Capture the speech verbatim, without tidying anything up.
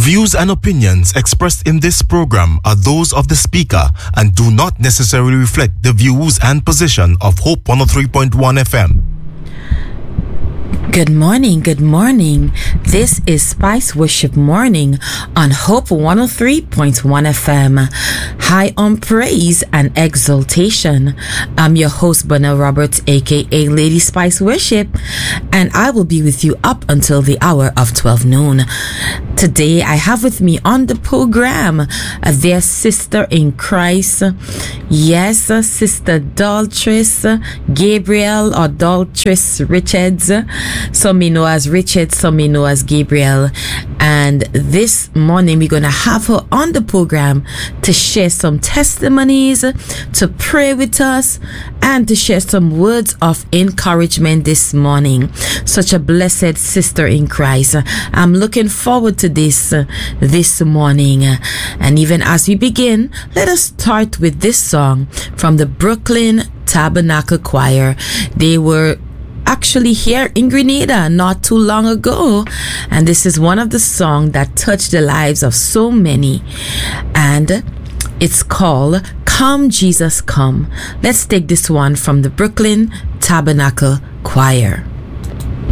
views and opinions expressed in this program are those of the speaker and do not necessarily reflect the views and position of Hope one oh three point one F M. Good morning, good morning. This is Spice Worship Morning on Hope one oh three point one F M. High on praise and exaltation. I'm your host, Bernard Roberts, aka Lady Spice Worship, and I will be with you up until the hour of twelve noon. Today, I have with me on the program uh, their sister in Christ. Yes, uh, Sister Daltris Gabriel or Daltris Richards. Some may know as Richard, some may know as Gabriel. And this morning, we're going to have her on the program to share some testimonies, to pray with us, and to share some words of encouragement this morning. Such a blessed sister in Christ. I'm looking forward to this uh, this morning. And even as we begin, let us start with this song from the Brooklyn Tabernacle Choir. They were actually here in Grenada not too long ago, and this is one of the songs that touched the lives of so many, and it's called Come Jesus Come. Let's take this one from the Brooklyn Tabernacle Choir.